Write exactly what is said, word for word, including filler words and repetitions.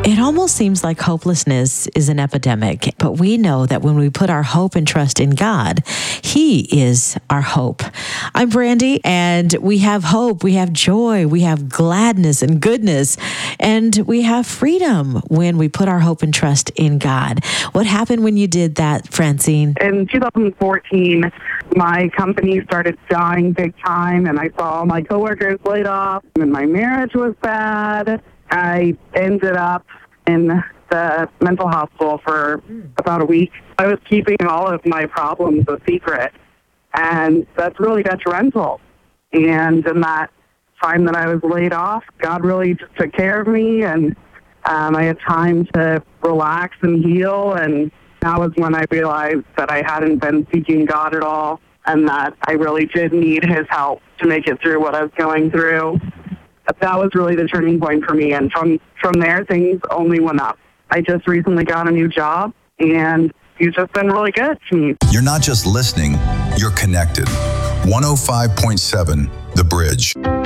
It almost seems like hopelessness is an epidemic, but we know that when we put our hope and trust in God, He is our hope. I'm Brandy, and we have hope, we have joy, we have gladness and goodness, and we have freedom when we put our hope and trust in God. What happened when you did that, Francine? In two thousand fourteen, my company started dying big time, and I saw my coworkers laid off, and my marriage was bad. I ended up in the mental hospital for about a week. I was keeping all of my problems a secret, and that's really detrimental. And in that time that I was laid off, God really just took care of me, and um, I had time to relax and heal, and that was when I realized that I hadn't been seeking God at all, and that I really did need His help to make it through what I was going through. That was really the turning point for me, and from, from there, things only went up. I just recently got a new job, and He's just been really good to me. You're not just listening, you're connected. one oh five point seven The Bridge.